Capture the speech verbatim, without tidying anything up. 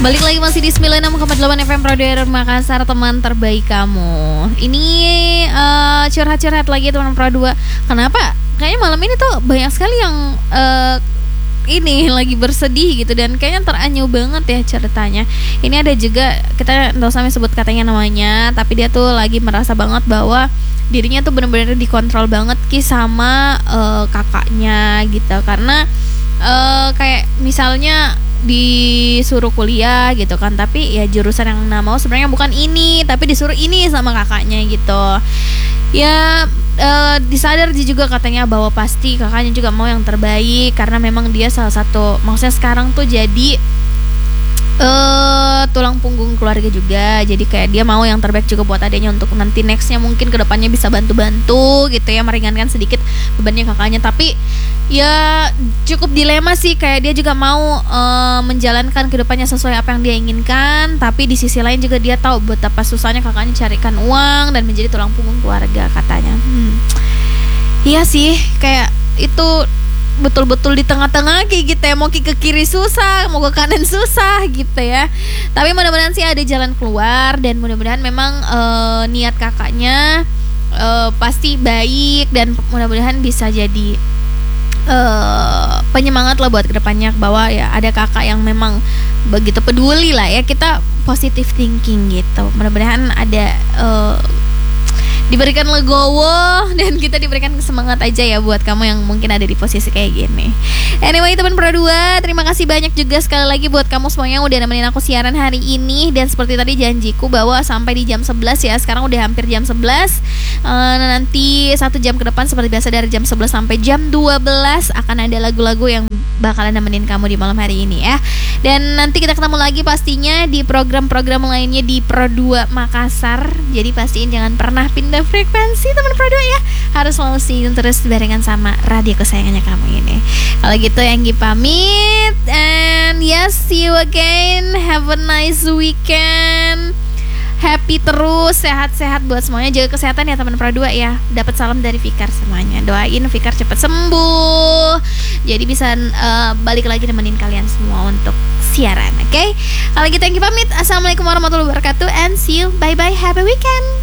Balik lagi masih di sembilan puluh enam koma delapan F M Radio Makassar, teman terbaik kamu. Ini uh, curhat-curhat lagi teman Pro dua. Kenapa? Kayaknya malam ini tuh banyak sekali yang uh, ini lagi bersedih gitu, dan kayaknya teranyu banget ya ceritanya. Ini ada juga, kita nggak usah sebut katanya namanya, tapi dia tuh lagi merasa banget bahwa dirinya tuh benar-benar dikontrol banget ki sama uh, kakaknya gitu. Karena uh, kayak misalnya disuruh kuliah gitu kan, tapi ya jurusan yang Nah mau sebenarnya bukan ini, tapi disuruh ini sama kakaknya gitu. Ya e, disadar dia juga katanya bahwa pasti kakaknya juga mau yang terbaik, karena memang dia salah satu, maksudnya sekarang tuh jadi e, tulang punggung keluarga juga. Jadi kayak dia mau yang terbaik juga buat adanya, untuk nanti nextnya mungkin kedepannya bisa bantu-bantu gitu ya, meringankan sedikit bebannya kakaknya. Tapi ya cukup dilema sih, kayak dia juga mau uh, menjalankan kehidupannya sesuai apa yang dia inginkan, tapi di sisi lain juga dia tahu betapa susahnya kakaknya carikan uang dan menjadi tulang punggung keluarga katanya. Hmm. Iya sih, kayak itu betul-betul di tengah-tengah kayak gitu ya, mau ke kiri susah, mau ke kanan susah gitu ya. Tapi mudah-mudahan sih ada jalan keluar, dan mudah-mudahan memang uh, niat kakaknya uh, pasti baik, dan mudah-mudahan bisa jadi Uh, penyemangat lah buat kedepannya, bahwa ya ada kakak yang memang begitu peduli lah ya, kita positive thinking gitu. Mudah-mudahan ada uh, diberikan legowo, dan kita diberikan semangat aja ya buat kamu yang mungkin ada di posisi kayak gini. Anyway teman Pro dua, terima kasih banyak juga sekali lagi buat kamu semuanya yang udah nemenin aku siaran hari ini. Dan seperti tadi janjiku bahwa sampai di jam sebelas ya, sekarang udah hampir jam sebelas. uh, Nanti satu jam ke depan seperti biasa dari jam sebelas sampai jam dua belas akan ada lagu-lagu yang bakalan nemenin kamu di malam hari ini ya. Dan nanti kita ketemu lagi pastinya di program-program lainnya di Pro dua Makassar. Jadi pastiin jangan pernah pindah frekuensi teman Pro dua ya. Harus selalu stay terus barengan sama radio kesayangannya kamu ini. Kalau gitu Anggi pamit, and yes, see you again. Have a nice weekend. Happy terus, sehat-sehat buat semuanya. Jaga kesehatan ya teman Pro dua ya. Dapat salam dari Fikar semuanya. Doain Fikar cepat sembuh, jadi bisa uh, balik lagi nemenin kalian semua untuk siaran. Oke okay? Kalau gitu Anggi pamit. Assalamualaikum warahmatullahi wabarakatuh, and see you. Bye bye, happy weekend.